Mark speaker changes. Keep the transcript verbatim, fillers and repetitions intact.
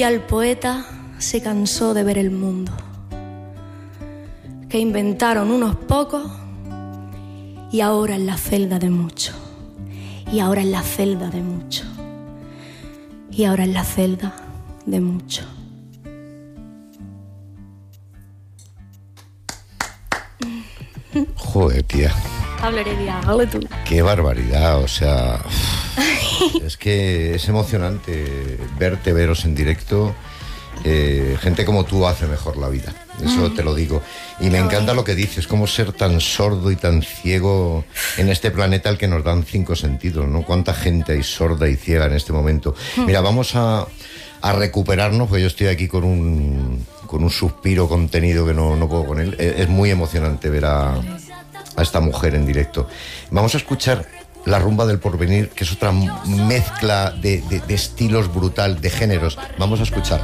Speaker 1: Y al poeta se cansó de ver el mundo que inventaron unos pocos y ahora es la celda de muchos. Y ahora es la celda de muchos. Y ahora es la celda de muchos.
Speaker 2: Joder, tía.
Speaker 1: Hablaré de hable tú.
Speaker 2: Qué barbaridad, o sea... Es que es emocionante verte, veros en directo. Eh, gente como tú hace mejor la vida, eso mm. te lo digo. Y me encanta lo que dices, cómo ser tan sordo y tan ciego en este planeta al que nos dan cinco sentidos, ¿no? Cuánta gente hay sorda y ciega en este momento. Mm. Mira, vamos a, a recuperarnos, porque yo estoy aquí con un, con un suspiro contenido que no, no puedo con él. Es, es muy emocionante ver a, a esta mujer en directo. Vamos a escuchar La Rumba del Porvenir, que es otra mezcla de, de, de estilos brutal, de géneros. Vamos a escuchar.